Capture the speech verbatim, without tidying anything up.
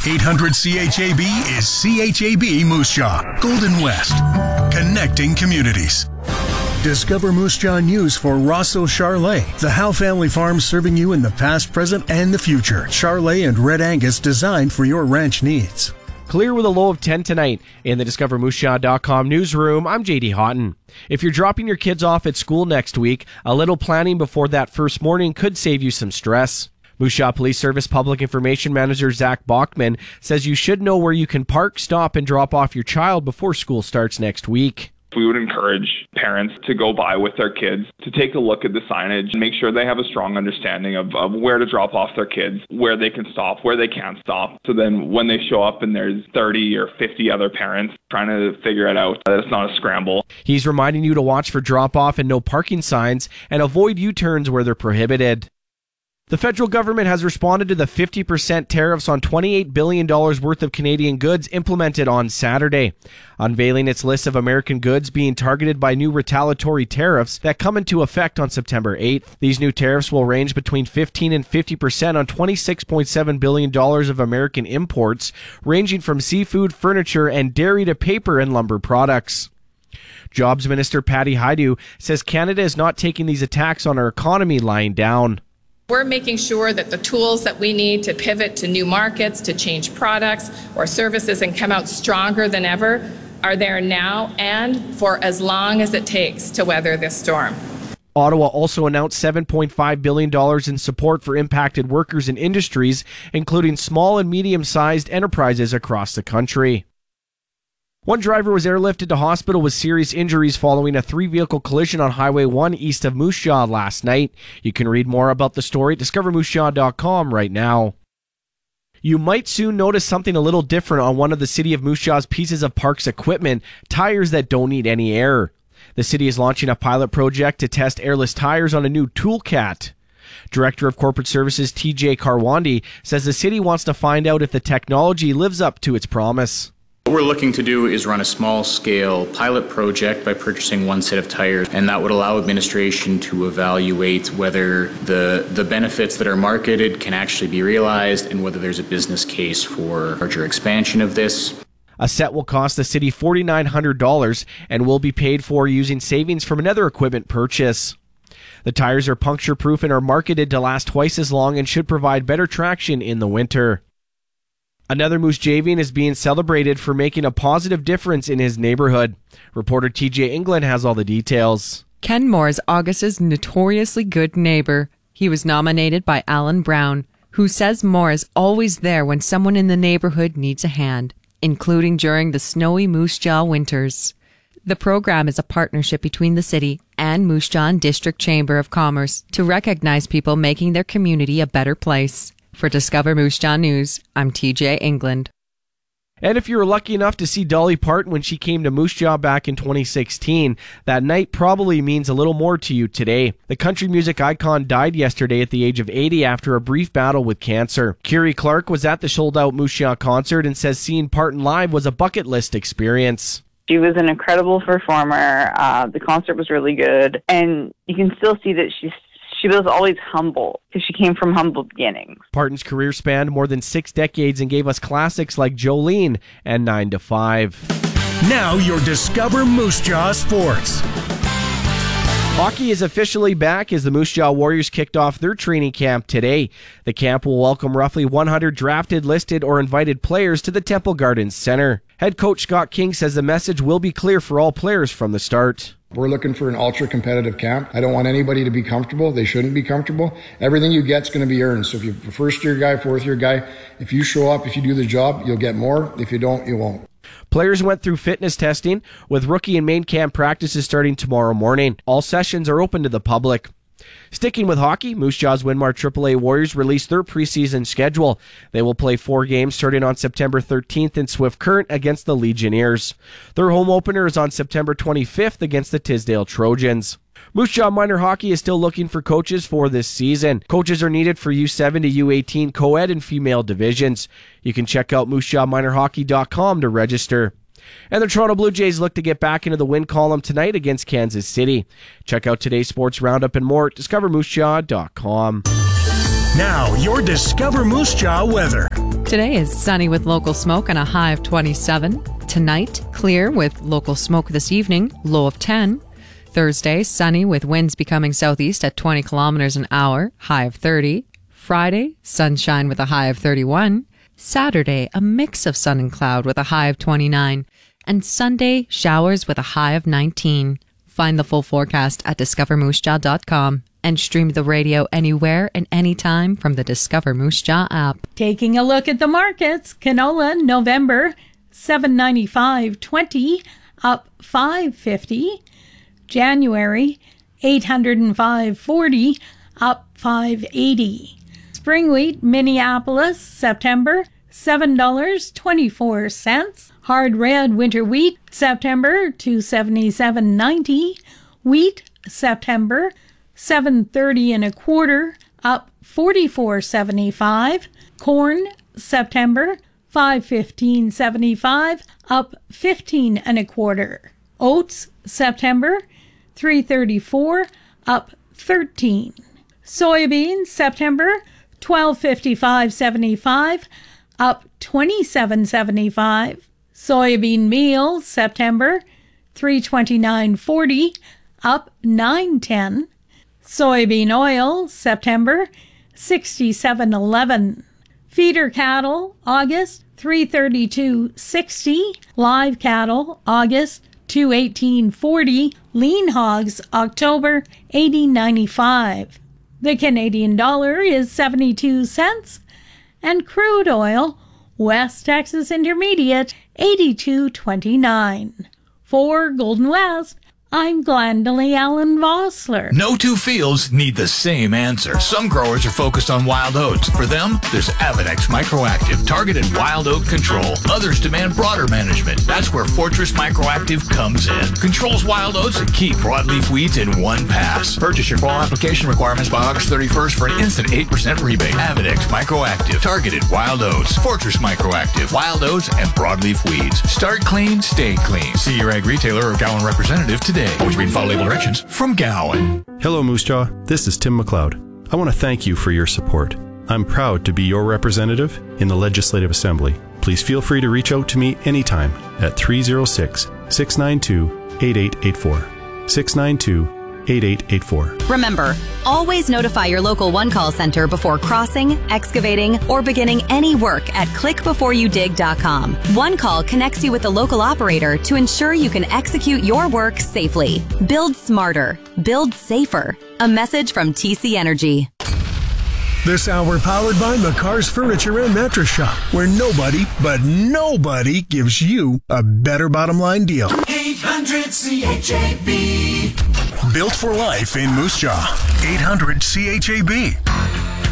eight hundred C H A B is C H A B Moose Jaw, Golden West, connecting communities. Discover Moose Jaw news for Rosso Charlet, the Howe family farm serving you in the past, present, and the future. Charlet and Red Angus designed for your ranch needs. Clear with a low of ten tonight. In the Discover Moose Jaw dot com newsroom, I'm J D Houghton. If you're dropping your kids off at school next week, a little planning before that first morning could save you some stress. Moose Jaw Police Service Public Information Manager Zach Bachman says you should know where you can park, stop, and drop off your child before school starts next week. We would encourage parents to go by with their kids, to take a look at the signage and make sure they have a strong understanding of, of where to drop off their kids, where they can stop, where they can't stop. So then when they show up and there's thirty or fifty other parents trying to figure it out, that it's not a scramble. He's reminding you to watch for drop-off and no parking signs and avoid U-turns where they're prohibited. The federal government has responded to the fifty percent tariffs on twenty-eight billion dollars worth of Canadian goods implemented on Saturday, unveiling its list of American goods being targeted by new retaliatory tariffs that come into effect on September eighth. These new tariffs will range between fifteen and fifty percent on twenty-six point seven billion dollars of American imports, ranging from seafood, furniture, and dairy to paper and lumber products. Jobs Minister Patty Hajdu says Canada is not taking these attacks on our economy lying down. We're making sure that the tools that we need to pivot to new markets, to change products or services and come out stronger than ever are there now and for as long as it takes to weather this storm. Ottawa also announced seven point five billion dollars in support for impacted workers and industries, including small and medium-sized enterprises across the country. One driver was airlifted to hospital with serious injuries following a three-vehicle collision on Highway one east of Moose Jaw last night. You can read more about the story at Discover Moose Jaw dot com right now. You might soon notice something a little different on one of the City of Moose Jaw's pieces of parks equipment, tires that don't need any air. The city is launching a pilot project to test airless tires on a new Toolcat. Director of Corporate Services T J Karwandi says the city wants to find out if the technology lives up to its promise. What we're looking to do is run a small-scale pilot project by purchasing one set of tires, and that would allow administration to evaluate whether the, the benefits that are marketed can actually be realized and whether there's a business case for larger expansion of this. A set will cost the city four thousand nine hundred dollars and will be paid for using savings from another equipment purchase. The tires are puncture-proof and are marketed to last twice as long and should provide better traction in the winter. Another Moose Javian is being celebrated for making a positive difference in his neighborhood. Reporter T J England has all the details. Ken Moore is August's notoriously good neighbor. He was nominated by Alan Brown, who says Moore is always there when someone in the neighborhood needs a hand, including during the snowy Moose Jaw winters. The program is a partnership between the city and Moose Jaw District Chamber of Commerce to recognize people making their community a better place. For Discover Moose Jaw News, I'm T J England. And if you were lucky enough to see Dolly Parton when she came to Moose Jaw back in twenty sixteen, that night probably means a little more to you today. The country music icon died yesterday at the age of eighty after a brief battle with cancer. Kiri Clark was at the sold-out Moose Jaw concert and says seeing Parton live was a bucket list experience. She was an incredible performer. Uh, the concert was really good, and you can still see that she's She was always humble because she came from humble beginnings. Parton's career spanned more than six decades and gave us classics like Jolene and nine to five. Now your Discover Moose Jaw Sports. Hockey is officially back as the Moose Jaw Warriors kicked off their training camp today. The camp will welcome roughly one hundred drafted, listed, or invited players to the Temple Gardens Center. Head coach Scott King says the message will be clear for all players from the start. We're looking for an ultra-competitive camp. I don't want anybody to be comfortable. They shouldn't be comfortable. Everything you get's going to be earned. So if you're a first-year guy, fourth-year guy, if you show up, if you do the job, you'll get more. If you don't, you won't. Players went through fitness testing, with rookie and main camp practices starting tomorrow morning. All sessions are open to the public. Sticking with hockey, Moose Jaw's Winmar triple A Warriors released their preseason schedule. They will play four games starting on September thirteenth in Swift Current against the Legionnaires. Their home opener is on September twenty-fifth against the Tisdale Trojans. Moose Jaw Minor Hockey is still looking for coaches for this season. Coaches are needed for U seven to U eighteen co-ed and female divisions. You can check out moose jaw minor hockey dot com to register. And the Toronto Blue Jays look to get back into the win column tonight against Kansas City. Check out today's sports roundup and more at discover moose jaw dot com. Now, your Discover Moose Jaw weather. Today is sunny with local smoke and a high of twenty-seven. Tonight, clear with local smoke this evening, low of ten. Thursday, sunny with winds becoming southeast at twenty kilometers an hour, high of thirty. Friday, sunshine with a high of thirty-one. Saturday, a mix of sun and cloud with a high of twenty-nine. And Sunday, showers with a high of nineteen. Find the full forecast at discover moose jaw dot com and stream the radio anywhere and anytime from the Discover Moose Jaw app. Taking a look at the markets, canola November seven ninety-five twenty, up five fifty. January eight hundred five forty, up five eighty. Spring wheat Minneapolis September seven dollars and twenty-four cents. Hard red winter wheat September two seventy-seven ninety. Wheat September seven thirty and a quarter, up forty-four seventy-five. Corn September five fifteen seventy-five, up fifteen and a quarter. Oats September three thirty-four, up thirteen. Soybeans September twelve fifty-five seventy-five, up twenty-seven seventy-five. Soybean meal September three twenty-nine forty, up nine ten. Soybean oil September sixty-seven eleven. Feeder cattle August three thirty-two sixty. Live cattle August two eighteen forty. Lean hogs October eighty ninety-five. The Canadian dollar is seventy-two cents, and crude oil West Texas Intermediate eighty-two twenty-nine. For Golden West, I'm Glendalee Allen Vossler. No two fields need the same answer. Some growers are focused on wild oats. For them, there's Avenex Microactive, targeted wild oat control. Others demand broader management. That's where Fortress Microactive comes in. Controls wild oats and key broadleaf weeds in one pass. Purchase your fall application requirements by August thirty-first for an instant eight percent rebate. Avenex Microactive, targeted wild oats. Fortress Microactive, wild oats and broadleaf weeds. Start clean, stay clean. See your ag retailer or Gowan representative today. Always read follow label directions from Gowan. Hello, Moose Jaw. This is Tim McLeod. I want to thank you for your support. I'm proud to be your representative in the Legislative Assembly. Please feel free to reach out to me anytime at three oh six, six nine two, eight eight eight four. six nine two, eight eight eight four. Remember, always notify your local One Call Center before crossing, excavating, or beginning any work at click before you dig dot com. One Call connects you with the local operator to ensure you can execute your work safely. Build smarter. Build safer. A message from T C Energy. This hour powered by McCar's Furniture and Mattress Shop, where nobody, but nobody gives you a better bottom line deal. eight hundred C H A B. Built for life in Moose Jaw. eight hundred C H A B.